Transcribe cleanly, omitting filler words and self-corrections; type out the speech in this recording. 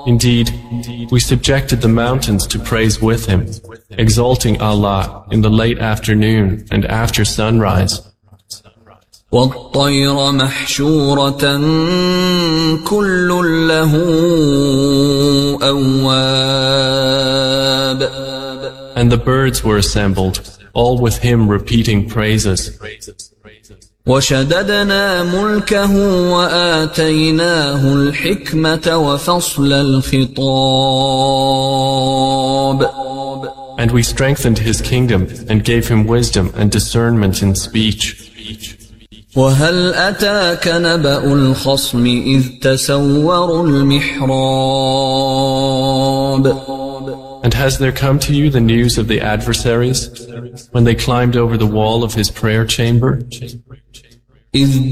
Indeed, we subjected the mountains to praise with him, exalting Allah in the late afternoon and after sunrise. وَالطَّيْرَ مَحْشُورَةً كُلٌّ لَهُ أَوَّابٌ. And the birds were assembled, all with him repeating praises. وَشَدَدْنَا مُلْكَهُ وَآتَيْنَاهُ الْحِكْمَةَ وَفَصْلَ الْخِطَابِ. And we strengthened his kingdom and gave him wisdom and discernment in speech. وَهَلْ أَتَاكَ نَبَأُ الْخَصْمِ إِذْ تَسَوَّرُوا الْمِحْرَابَ. And has there come to you the news of the adversaries, when they climbed over the wall of his prayer chamber?